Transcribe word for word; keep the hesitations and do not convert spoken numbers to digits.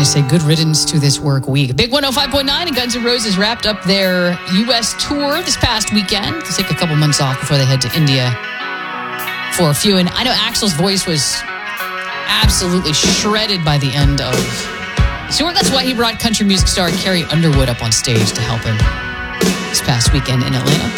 say good riddance to this work week. Big one oh five point nine and Guns N' Roses wrapped up their U S tour this past weekend. They'll take a couple months off before they head to India for a few. And I know Axl's voice was absolutely shredded by the end of the tour. That's why he brought country music star Carrie Underwood up on stage to help him this past weekend in Atlanta.